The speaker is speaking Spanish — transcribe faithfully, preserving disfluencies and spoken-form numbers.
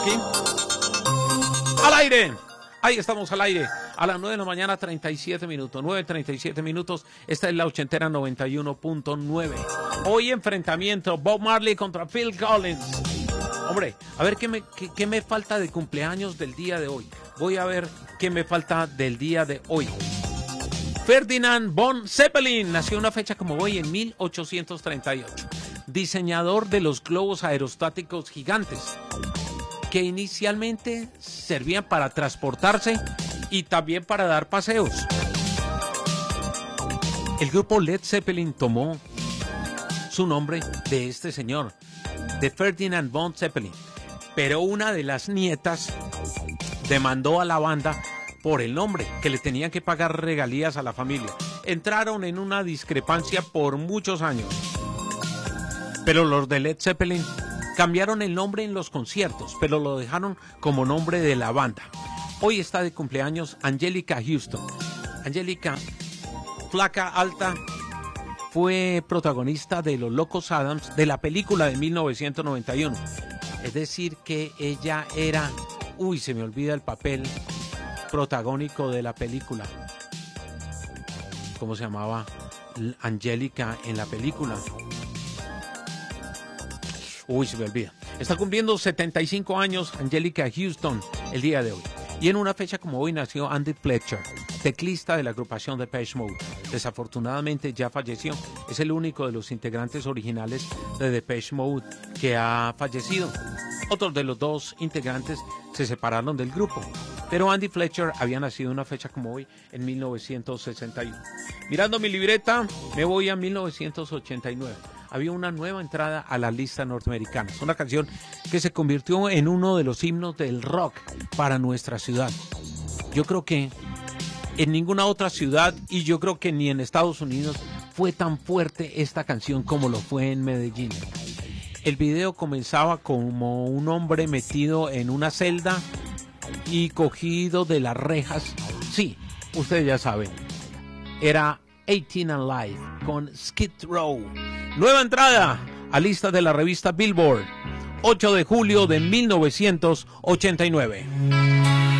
¿Qué? ¡Al aire! Ahí estamos al aire. A las nueve de la mañana, treinta y siete minutos. nueve, treinta y siete minutos. Esta es la ochentera noventa y uno punto nueve. Hoy enfrentamiento Bob Marley contra Phil Collins. Hombre, a ver qué me, qué, qué me falta de cumpleaños del día de hoy. Voy a ver qué me falta del día de hoy. Ferdinand von Zeppelin nació una fecha como hoy en mil ochocientos treinta y ocho. Diseñador de los globos aerostáticos gigantes, que inicialmente servían para transportarse y también para dar paseos. El grupo Led Zeppelin tomó su nombre de este señor, de Ferdinand von Zeppelin, pero una de las nietas demandó a la banda por el nombre, que le tenían que pagar regalías a la familia. Entraron en una discrepancia por muchos años, pero los de Led Zeppelin cambiaron el nombre en los conciertos, pero lo dejaron como nombre de la banda. Hoy está de cumpleaños Anjelica Huston. Anjelica, flaca, alta, fue protagonista de Los Locos Adams, de la película de mil novecientos noventa y uno. Es decir, que ella era... Uy, se me olvida el papel protagónico de la película. ¿Cómo se llamaba Anjelica en la película? Uy, se me olvida. Está cumpliendo setenta y cinco años Anjelica Huston el día de hoy. Y en una fecha como hoy nació Andy Fletcher, teclista de la agrupación Depeche Mode. Desafortunadamente ya falleció. Es el único de los integrantes originales de Depeche Mode que ha fallecido. Otros de los dos integrantes se separaron del grupo. Pero Andy Fletcher había nacido en una fecha como hoy en mil novecientos sesenta y uno. Mirando mi libreta, me voy a mil novecientos ochenta y nueve. Había una nueva entrada a la lista norteamericana. Es una canción que se convirtió en uno de los himnos del rock para nuestra ciudad. Yo creo que en ninguna otra ciudad, y yo creo que ni en Estados Unidos, fue tan fuerte esta canción como lo fue en Medellín. El video comenzaba como un hombre metido en una celda y cogido de las rejas. Sí, ustedes ya saben. Era eighteen and Live con Skid Row. Nueva entrada a lista de la revista Billboard, ocho de julio de mil novecientos ochenta y nueve.